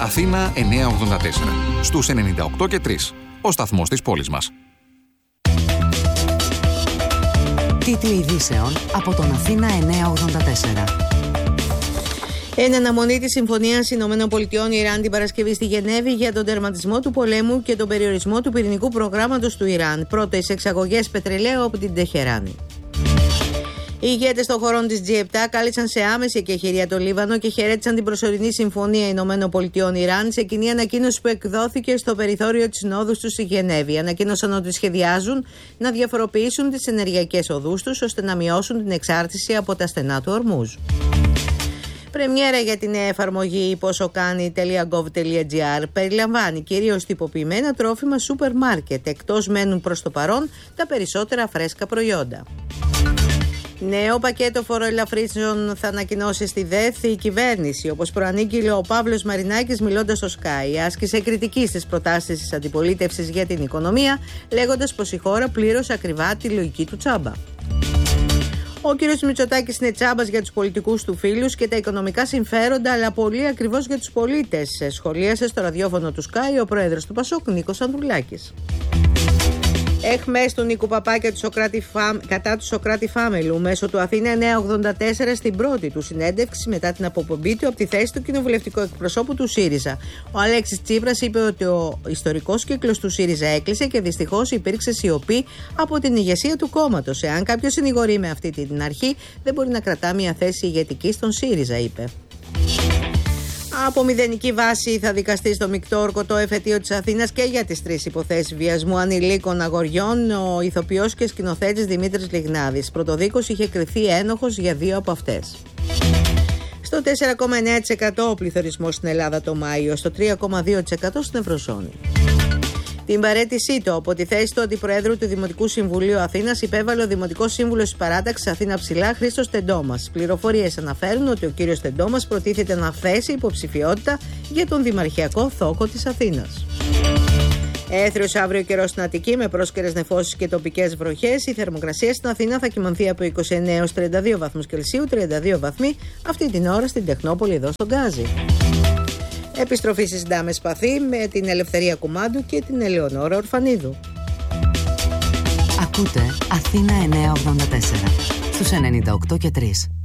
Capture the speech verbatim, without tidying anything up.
Αθήνα εννιακόσια ογδόντα τέσσερα. Στους ενενήντα οκτώ και τρία. Ο σταθμός της πόλης μας. Τίτλοι ειδήσεων από τον Αθήνα εννιακόσια ογδόντα τέσσερα. Εν αναμονή της Συμφωνίας ΗΠΑ-Ιράν την Παρασκευή στη Γενέβη για τον τερματισμό του πολέμου και τον περιορισμό του πυρηνικού προγράμματος του Ιράν. Πρώτες εξαγωγές πετρελαίου από την Τεχεράνη. Οι ηγέτες των χωρών της τζι επτά κάλεσαν σε άμεση εκεχηρία το Λίβανο και χαιρέτησαν την προσωρινή συμφωνία ΗΠΑ-Ιράν σε κοινή ανακοίνωση που εκδόθηκε στο περιθώριο της συνόδου τους στη Γενέβη. Ανακοίνωσαν ότι σχεδιάζουν να διαφοροποιήσουν τις ενεργειακές οδούς τους ώστε να μειώσουν την εξάρτηση από τα στενά του Ορμούζ. Πρεμιέρα για την νέα εφαρμογή ποσοκάνη τελεία γκοβ τελεία τζι άρ περιλαμβάνει κυρίως τυποποιημένα τρόφιμα σούπερ μάρκετ. Εκτός μένουν προς το παρόν τα περισσότερα φρέσκα προϊόντα. Νέο πακέτο φοροελαφρύνσεων θα ανακοινώσει στη ΔΕΘ η κυβέρνηση. Όπως προανήγγειλε ο Παύλος Μαρινάκης μιλώντας στο Sky, άσκησε κριτική στις προτάσεις της αντιπολίτευσης για την οικονομία, λέγοντας πως η χώρα πλήρωσε ακριβά τη λογική του τσάμπα. Ο κύριος Μητσοτάκης είναι τσάμπας για τους πολιτικούς του φίλους και τα οικονομικά συμφέροντα, αλλά πολύ ακριβώς για τους πολίτες, σχολίασε στο ραδιόφωνο του Sky ο πρόεδρος του Πασόκ, Νίκος Ανδρουλάκης. Εχμές του Νίκου Παπά και του Σοκράτη Φάμ, κατά του Σοκράτη Φάμελου μέσω του Αθήνα εννιακόσια ογδόντα τέσσερα στην πρώτη του συνέντευξη μετά την αποπομπή του από τη θέση του κοινοβουλευτικού εκπροσώπου του ΣΥΡΙΖΑ. Ο Αλέξης Τσίπρας είπε ότι ο ιστορικός κύκλος του ΣΥΡΙΖΑ έκλεισε και δυστυχώς υπήρξε σιωπή από την ηγεσία του κόμματος. Εάν κάποιος συνηγορεί με αυτή την αρχή, δεν μπορεί να κρατά μια θέση ηγετική στον ΣΥΡΙΖΑ, είπε. Από μηδενική βάση θα δικαστεί στο μεικτό όρκο το εφετείο της Αθήνας και για τις τρεις υποθέσεις βιασμού ανηλίκων αγοριών ο ηθοποιός και σκηνοθέτης Δημήτρης Λιγνάδης. Πρωτοδίκως είχε κριθεί ένοχος για δύο από αυτές. Στο τέσσερα κόμμα εννέα τοις εκατό ο πληθωρισμός στην Ελλάδα το Μάιο, στο τρία κόμμα δύο τοις εκατό στην Ευρωζώνη. Την παραίτησή του από τη θέση του Αντιπροέδρου του Δημοτικού Συμβουλίου Αθήνας υπέβαλε ο Δημοτικός Σύμβουλος της Παράταξης Αθήνα Ψηλά, Χρήστος Τεντόμας. Πληροφορίες αναφέρουν ότι ο κύριος Τεντόμας προτίθεται να θέσει υποψηφιότητα για τον Δημαρχιακό Θόκο της Αθήνας. Έθριος αύριο καιρός στην Αττική με πρόσκαιρες νεφώσεις και τοπικές βροχές. Η θερμοκρασία στην Αθήνα θα κυμανθεί από είκοσι εννέα έως τριάντα δύο βαθμούς Κελσίου, τριάντα δύο βαθμοί αυτή την ώρα στην Τεχνόπολη εδώ στον Γκάζι. Επιστροφή στις Ντάμες Σπαθή με την Ελευθερία Κουμάντου και την Ελεονόρα Ορφανίδου. Ακούτε Αθήνα εννιακόσια ογδόντα τέσσερα στους ενενήντα οκτώ και τρία.